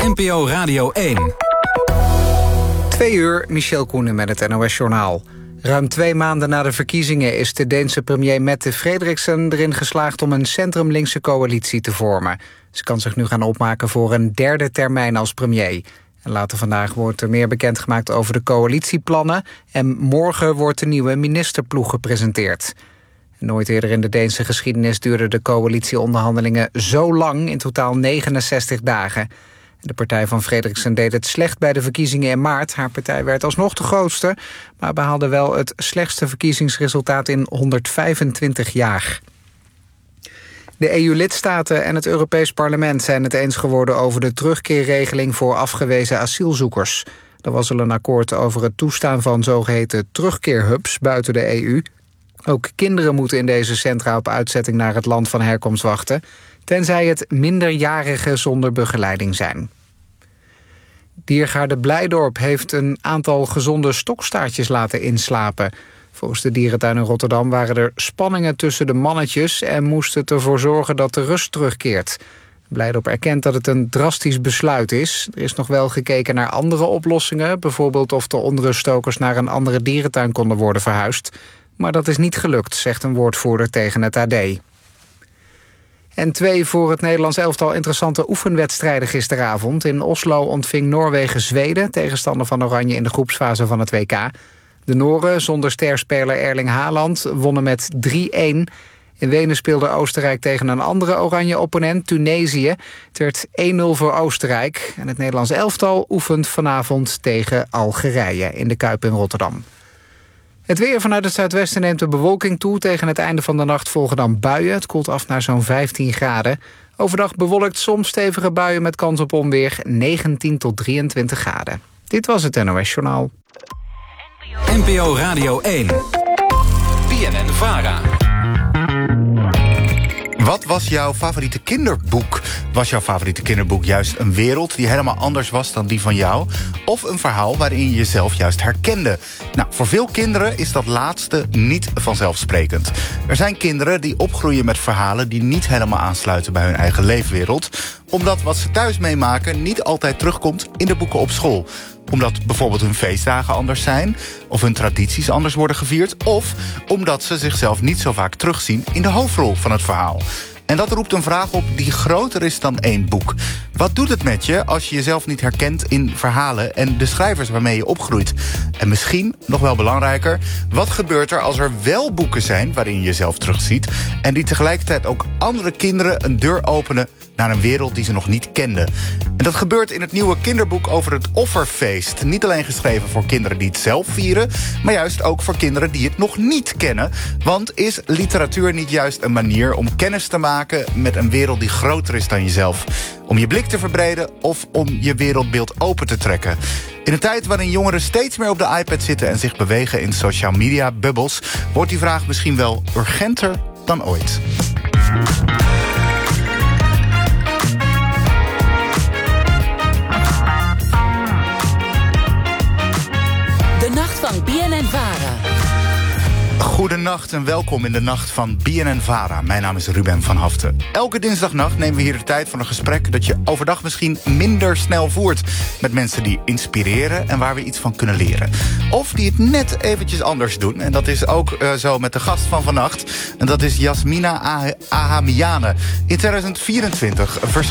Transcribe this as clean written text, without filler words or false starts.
NPO Radio 1. 2 uur, Michel Koenen met het NOS-journaal. Ruim 2 maanden na de verkiezingen is de Deense premier Mette Frederiksen erin geslaagd om een centrum-linkse coalitie te vormen. Ze kan zich nu gaan opmaken voor een 3e termijn als premier. En later vandaag wordt er meer bekendgemaakt over de coalitieplannen en morgen wordt de nieuwe ministerploeg gepresenteerd. Nooit eerder in de Deense geschiedenis duurden de coalitieonderhandelingen zo lang, in totaal 69 dagen. De partij van Frederiksen deed het slecht bij de verkiezingen in maart. Haar partij werd alsnog de grootste, maar behaalde wel het slechtste verkiezingsresultaat in 125 jaar. De EU-lidstaten en het Europees Parlement zijn het eens geworden over de terugkeerregeling voor afgewezen asielzoekers. Er was al een akkoord over het toestaan van zogeheten terugkeerhubs buiten de EU. Ook kinderen moeten in deze centra op uitzetting naar het land van herkomst wachten, tenzij het minderjarigen zonder begeleiding zijn. Diergaarde Blijdorp heeft een aantal gezonde stokstaartjes laten inslapen. Volgens de dierentuin in Rotterdam waren er spanningen tussen de mannetjes en moest het ervoor zorgen dat de rust terugkeert. Blijdorp erkent dat het een drastisch besluit is. Er is nog wel gekeken naar andere oplossingen, bijvoorbeeld of de onruststokers naar een andere dierentuin konden worden verhuisd. Maar dat is niet gelukt, zegt een woordvoerder tegen het AD. En 2 voor het Nederlands elftal interessante oefenwedstrijden gisteravond. In Oslo ontving Noorwegen Zweden, tegenstander van Oranje in de groepsfase van het WK. De Noren, zonder sterspeler Erling Haaland, wonnen met 3-1. In Wenen speelde Oostenrijk tegen een andere Oranje opponent, Tunesië. Het werd 1-0 voor Oostenrijk. En het Nederlands elftal oefent vanavond tegen Algerije in de Kuip in Rotterdam. Het weer vanuit het zuidwesten neemt de bewolking toe. Tegen het einde van de nacht volgen dan buien. Het koelt af naar zo'n 15 graden. Overdag bewolkt, soms stevige buien met kans op onweer, 19 tot 23 graden. Dit was het NOS Journaal. NPO Radio 1. BNN-VARA. Wat was jouw favoriete kinderboek? Was jouw favoriete kinderboek juist een wereld die helemaal anders was dan die van jou? Of een verhaal waarin je jezelf juist herkende? Nou, voor veel kinderen is dat laatste niet vanzelfsprekend. Er zijn kinderen die opgroeien met verhalen die niet helemaal aansluiten bij hun eigen leefwereld, omdat wat ze thuis meemaken niet altijd terugkomt in de boeken op school. Omdat bijvoorbeeld hun feestdagen anders zijn, of hun tradities anders worden gevierd, of omdat ze zichzelf niet zo vaak terugzien in de hoofdrol van het verhaal. En dat roept een vraag op die groter is dan 1 boek. Wat doet het met je als je jezelf niet herkent in verhalen en de schrijvers waarmee je opgroeit? En misschien, nog wel belangrijker, wat gebeurt er als er wel boeken zijn waarin je jezelf terugziet en die tegelijkertijd ook andere kinderen een deur openen naar een wereld die ze nog niet kenden? En dat gebeurt in het nieuwe kinderboek over het offerfeest. Niet alleen geschreven voor kinderen die het zelf vieren, maar juist ook voor kinderen die het nog niet kennen. Want is literatuur niet juist een manier om kennis te maken met een wereld die groter is dan jezelf? Om je blik te verbreden of om je wereldbeeld open te trekken? In een tijd waarin jongeren steeds meer op de iPad zitten en zich bewegen in social media bubbels, wordt die vraag misschien wel urgenter dan ooit. De nacht van BNN-VARA. Goedenacht en welkom in de nacht van BNN-VARA. Mijn naam is Ruben van Haften. Elke dinsdagnacht nemen we hier de tijd voor een gesprek dat je overdag misschien minder snel voert. Met mensen die inspireren en waar we iets van kunnen leren. Of die het net eventjes anders doen. En dat is ook zo met de gast van vannacht. En dat is Yasmina Ahamiane. In 2024